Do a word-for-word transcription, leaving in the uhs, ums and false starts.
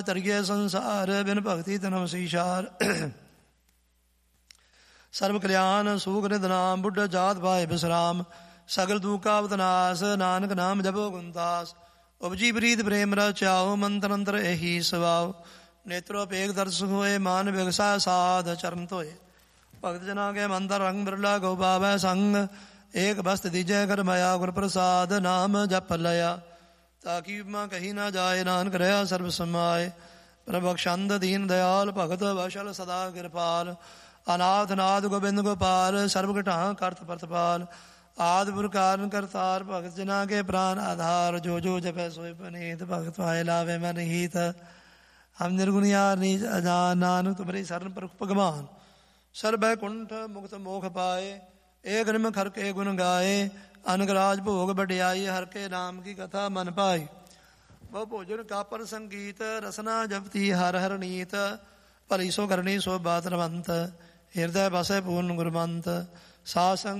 ਤਰੀਏ ਸੰਸਾਰ ਬਿਨ ਭਗਤੀ ਤਨਮ ਸੀਸ਼ਾਰ। ਸਰਬ ਕਲਿਆਣ ਸੂਖ ਨਿਧ ਨਾਮ ਬੁੱਢ ਜਾਤ ਭਾਏ ਬਿਸਰਾਮ। ਸਗਲ ਦੂਕਾ ਬਤਨਾਸ ਨਾਨਕ ਨਾਮ ਜਪੋ ਗੁਣਦਾਸ। ਉਪਜੀ ਪ੍ਰੀਤ ਪ੍ਰੇਮ ਰਚਾਓ ਮੰਤਰ ਅੰਤਰ ਇਹੀ ਸਵਾਓ। ਨੇਤਰੋ ਪੇਗ ਦਰਸ ਹੋਏ ਮਾਨ ਬਿਗਸਾ ਸਾਧ ਚਰਨ ਧੋਏ। ਭਗਤ ਜਨਾ ਕੇ ਮੰਤਰ ਰੰਗ ਬਿਰਲਾ ਗੋ ਪਾਵੈ ਸੰਗ। ਏਕ ਬਸਤ ਦੀਜੈ ਕਰ ਮਾਇਆ ਗੁਰ ਪ੍ਰਸਾਦ ਨਾਮ ਜਪ ਲਿਆ। ਤਾਕੀ ਉਪਮਾ ਕਹੀ ਨਾ ਜਾਏ ਨਾਨਕ ਰਹਾ ਸਰਬ ਸਮਾਏ। ਪ੍ਰਭਖਸ਼ੰਦ ਦੀਨ ਦਇਆਲ ਭਗਤ ਵਸ਼ਲ ਸਦਾ ਕਿਰਪਾਲ। ਅਨਾਥ ਨਾਥ ਗੋਬਿੰਦ ਗੋਪਾਲ ਸਰਬ ਘਟਾਂ ਕਰਤ ਪ੍ਰਤਪਾਲ। ਆਦ ਪੁਰ ਕਾਰਨ ਕਰਤਾਰ ਭਗਤ ਜਨਾ ਕੇ ਪ੍ਰਾਨ ਆਧਾਰ। ਜੋ ਜੋ ਜਪੈ ਸੋਇ ਪਨੀਤ ਭਗਤ ਪਾਏ ਲਾਵੇ ਮਨ ਹੀਤ। ਹਮ ਨਿਰਗੁਣਿਆਰ ਨੀਚ ਅਜਾਨ ਨਾਨਕ ਤੁਮਰੀ ਸਰਨ ਪ੍ਰਭ ਭਗਵਾਨ। ਸਰਬੈ ਕੁੰਠ ਮੁਕਤ ਮੋਖ ਪਾਏ। ਏਕ ਨਿਮ ਖਰ ਕੇ ਗੁਣ ਗਾਏ। ਅਨਕ ਰਾਜ ਭੋਗ ਵਡਿਆਈ ਹਰ ਕੇ ਨਾਮ ਕੀ ਕਥਾ ਮਨ ਪਾਈ। ਬਹੁ ਭੋਜਨ ਕਾਪਰ ਸੰਗੀਤ ਰਸਨਾ ਜਪਤੀ ਹਰ ਹਰ ਨੀਤ। ਭਲੀ ਸੋ ਕਰਨੀ ਸੋ ਬਾਤ ਰਵੰਤ। ਹਿਰਦੈ ਬਸੈ ਪੂਰਨ ਗੁਰਮੰਤ। ਸਾਧ ਸੰਗ